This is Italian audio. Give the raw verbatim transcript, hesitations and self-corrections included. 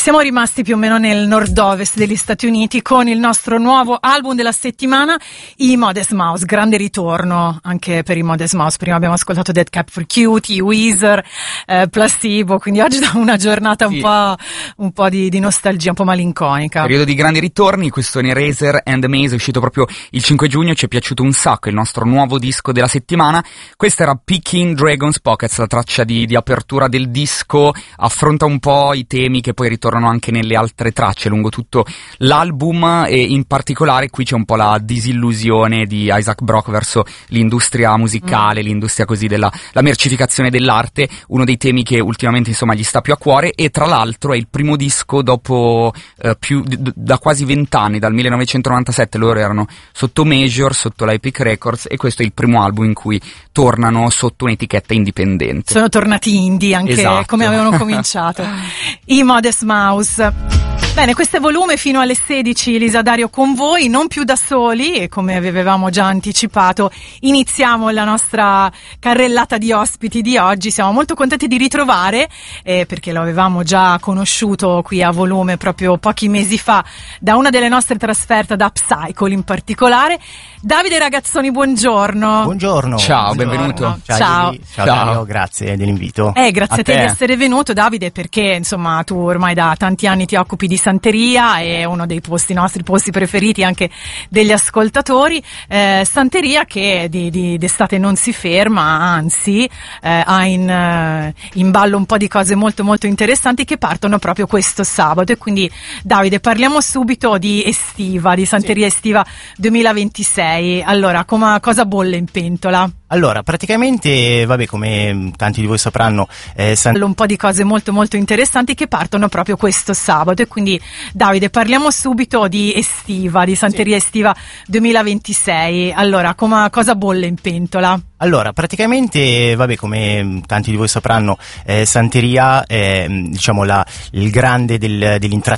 Siamo rimasti più o meno nel nord-ovest degli Stati Uniti con il nostro nuovo album della settimana, i Modest Mouse. Grande ritorno anche per i Modest Mouse. Prima abbiamo ascoltato Dead Cat for Cutie, Weezer, eh, Placebo, quindi oggi da una giornata un sì. po', un po' di, di nostalgia, un po' malinconica. Periodo di grandi ritorni, questo è Eraser and the Maze, è uscito proprio il cinque giugno, ci è piaciuto un sacco, il nostro nuovo disco della settimana. Questa era Picking Dragon's Pockets, la traccia di, di apertura del disco, affronta un po' i temi che poi ritornano anche nelle altre tracce lungo tutto l'album, e in particolare qui c'è un po' la disillusione di Isaac Brock verso l'industria musicale, mm. l'industria così della la mercificazione dell'arte, uno dei temi che ultimamente insomma gli sta più a cuore, e tra l'altro è il primo disco dopo eh, più d- da quasi vent'anni, dal millenovecentonovantasette loro erano sotto Major, sotto la Epic Records, e questo è il primo album in cui tornano sotto un'etichetta indipendente. Sono tornati indie anche, esatto. come avevano cominciato. I Modest Mouse. Bene, questo è Volume, fino alle sedici Elisa Dario con voi, non più da soli, e come avevamo già anticipato iniziamo la nostra carrellata di ospiti di oggi. Siamo molto contenti di ritrovare, eh, perché lo avevamo già conosciuto qui a Volume proprio pochi mesi fa da una delle nostre trasferte, da Upcycle in particolare. Davide Ragazzoni, buongiorno. Buongiorno. Ciao, buongiorno. benvenuto. Ciao. Ciao. Ciao, Ciao. Dario, grazie dell'invito. Eh, grazie a, A te te. di essere venuto, Davide, perché insomma tu ormai da tanti anni ti occupi di Santeria, è uno dei posti nostri posti preferiti anche degli ascoltatori. eh, Santeria che di, di, d'estate non si ferma, anzi eh, ha in, eh, in ballo un po' di cose molto molto interessanti che partono proprio questo sabato. E quindi Davide, parliamo subito di Estiva, di Santeria sì. Estiva duemilaventisei. Allora, come, cosa bolle in pentola? Allora, praticamente, vabbè, come tanti di voi sapranno, eh, San... un po' di cose molto molto interessanti che partono proprio questo sabato. E quindi Davide, parliamo subito di Estiva, di Santeria sì. Estiva duemilaventisei. Allora, come, cosa bolle in pentola? Allora, praticamente, vabbè, come tanti di voi sapranno, eh, Santeria è, diciamo, la, il grande del,